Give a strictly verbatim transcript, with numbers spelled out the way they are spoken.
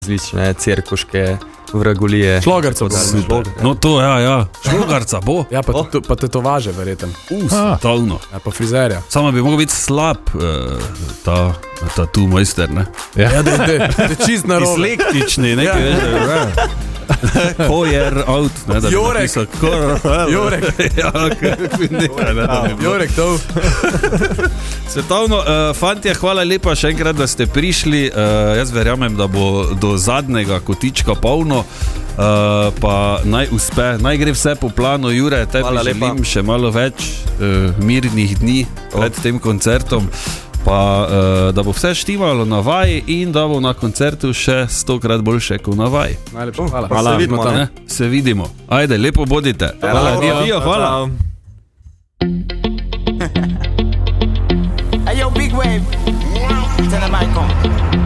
različne cirkuške vragulije. Šlogarca bo. No to, ja, ja. Šlogarca bo. Ja, pa, oh. pa tetovaže, verjetem. Us, ah. Totalno. Ja, pa frizerja. Samo bi mogel biti slab uh, ta, ta tu mojster, ne? Ja, ja da je čist narobe. Dislektični, nekaj, ja. Veš, da je. Kojer out, ne, da bi Jorek. napisal kor... Jorek. Ja, nekaj, ne, da bi Jorek, to. Svetovno, uh, fantje, hvala lepa še enkrat, da ste prišli. Uh, jaz verjamem, da bo do zadnjega kotička polno, uh, pa naj uspe, naj gre vse po planu. Jure, tebi želim še malo več uh, mirnih dni pred oh. tem koncertom, pa uh, da bo vse štimalo na vaji in da bo na koncertu še stokrat boljše kot na vaji. Najlepša hvala. Hvala. Se vidimo, ne? Se vidimo. Ajde, lepo bodite. Hvala. Hvala. Hvala. Hey yo, big wave. Tell them I come.